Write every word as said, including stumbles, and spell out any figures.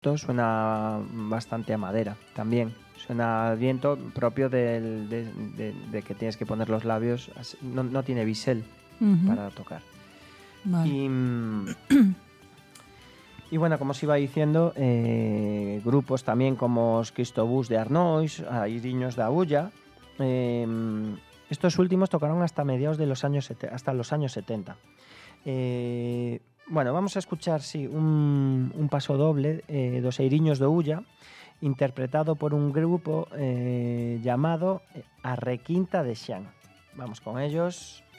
suena bastante a madera también. Suena al viento propio del, de, de, de que tienes que poner los labios. No, no tiene bisel uh-huh. para tocar. Vale. Y, y bueno, como os iba diciendo, eh, grupos también como os Cristobús de Arnois, Airiños de Agulla. Eh, estos últimos tocaron hasta mediados de los años hasta los años setenta. Eh, bueno, vamos a escuchar sí, un, un paso doble eh, dos Airiños de Ulla, interpretado por un grupo eh, llamado A Requinta de Xan. Vamos con ellos.